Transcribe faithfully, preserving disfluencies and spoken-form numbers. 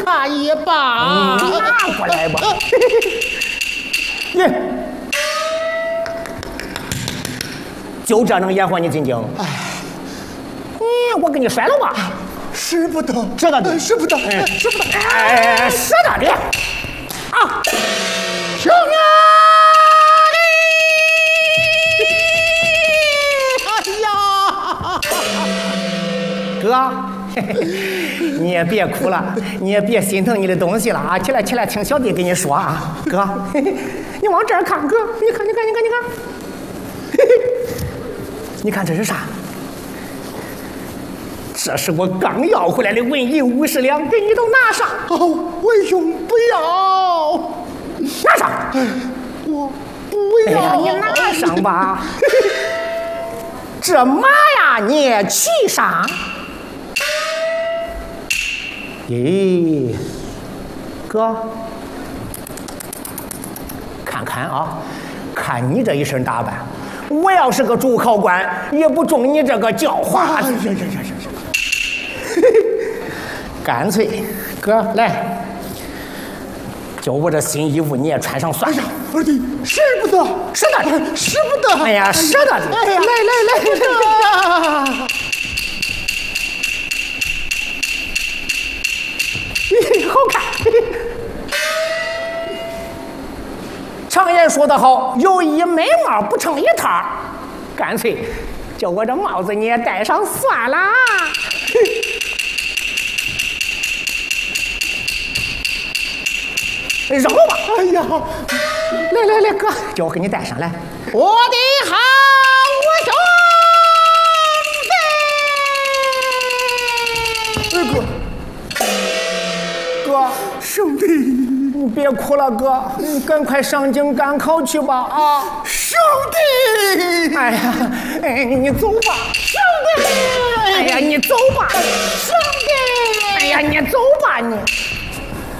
他一把。 拿过来吧。你，就这能演活你真经？哎，你我给你甩了吧。 使不得， 知道的， 使不得，使不得， 哎，使得的啊！ 兄弟！ 哥，你也别哭了，你也别心疼你的东西了啊！起来起来，听小弟跟你说啊，哥，你往这儿看，哥，你看你看你看你看，你看这是啥？这是我刚要回来的纹银五十两，给你都拿上。 哦，文兄不要， 拿上。 哎，我不要。 哎呀，你拿上吧。这马呀，你骑上。咦，哥，看看啊，看你这一身打扮，我要是个主考官，也不中你这个叫花子。 哎呀呀呀呀呀！ 干脆，哥来，就我这新衣服你也穿上算了。 二弟，使不得， 使得的， 使不得。 哎呀，使得的。 哎呀，来来来来。 好看。常言说得好，有一眉毛不成一套，干脆叫我这帽子你也戴上算了。扔了吧！ 哎呀， 来来来，哥，叫我给你戴上来。 我的好兄弟！ 哥，哥， 兄弟， 你别哭了，哥，你赶快上京赶考去吧啊！ 兄弟！ 哎呀，哎，你走吧， 兄弟！ 哎呀，你走吧，兄弟！ 哎呀，你走吧你。